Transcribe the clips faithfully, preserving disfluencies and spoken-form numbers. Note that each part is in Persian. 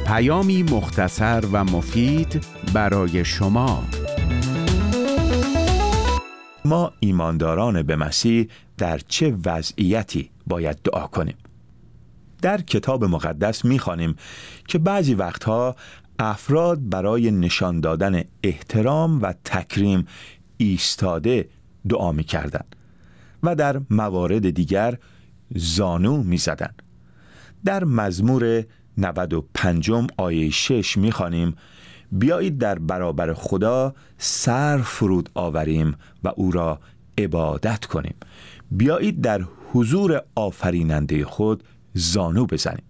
پیامی مختصر و مفید برای شما. ما ایمانداران به مسیح در چه وضعیتی باید دعا کنیم؟ در کتاب مقدس می‌خوانیم که بعضی وقتها افراد برای نشان دادن احترام و تکریم ایستاده دعا می‌کردند و در موارد دیگر زانو می‌زدند. در مزمور نود و پنج آیه شش می‌خوانیم: بیایید در برابر خدا سر فرود آوریم و او را عبادت کنیم. بیایید در حضور آفریننده خود زانو بزنیم.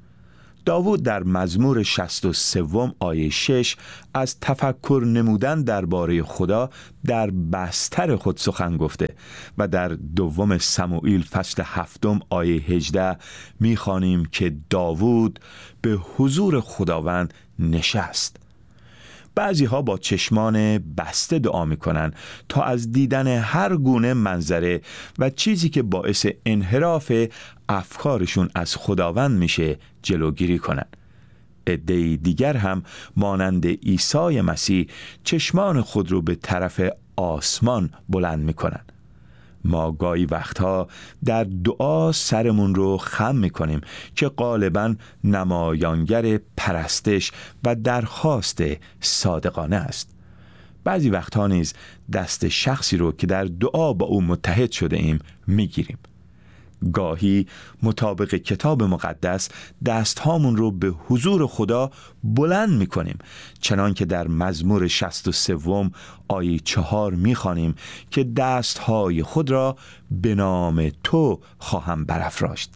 داوود در مزمور شصت و سه آیه شش از تفکر نمودن درباره خدا در بستر خود سخن گفته و در دوم سموئیل فصل هفتم آیه هجده می‌خوانیم که داوود به حضور خداوند نشست. بعضی ها با چشمان بسته دعا میکنن تا از دیدن هر گونه منظره و چیزی که باعث انحراف افکارشون از خداوند میشه جلوگیری کنن. عده‌ای دیگر هم مانند عیسی مسیح چشمان خود رو به طرف آسمان بلند میکنن. ما گاهی وقتها در دعا سرمون رو خم میکنیم که غالباً نمایانگر پرستش و درخواست صادقانه است. بعضی وقتها نیز دست شخصی رو که در دعا با او متحد شده ایم میگیریم. گاهی مطابق کتاب مقدس دستهامون رو به حضور خدا بلند میکنیم، چنان که در مزمور شصت و سه آیه چهار میخوانیم که دستهای خود را به نام تو خواهم برافراشت.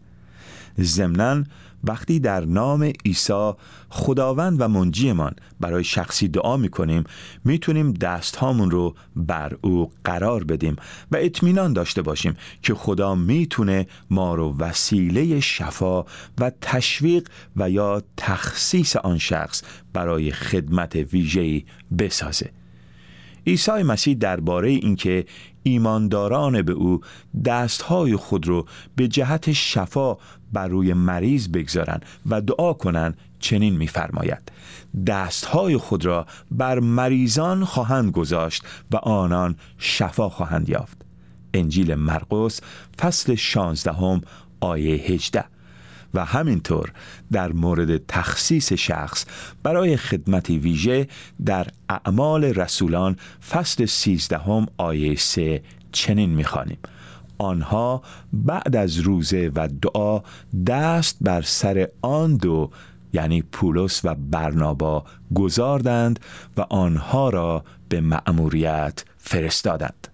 ضمناً وقتی در نام عیسی خداوند و منجیمان برای شخصی دعا میکنیم، میتونیم دستهامون رو بر او قرار بدیم و اطمینان داشته باشیم که خدا میتونه ما رو وسیله شفا و تشویق و یا تخصیص آن شخص برای خدمت ویژه‌ای بسازه. عیسی مسیح درباره اینکه ایمانداران به او دستهای خود رو به جهت شفا بر روی مریض بگذارن و دعا کنن چنین می‌فرماید: دستهای خود را بر مریضان خواهند گذاشت و آنان شفا خواهند یافت. انجیل مرقس فصل شانزده آیه هجده. و همینطور در مورد تخصیص شخص برای خدمت ویژه در اعمال رسولان فصل سیزده آیه سه چنین می‌خوانیم: آنها بعد از روزه و دعا دست بر سر آن دو، یعنی پولس و برنابا، گذاردند و آنها را به مأموریت فرستادند.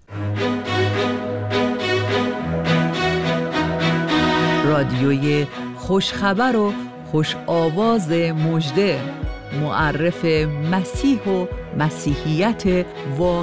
رادیوی خوشخبر و خوش آواز مژده، معرف مسیح و مسیحیت واقعی.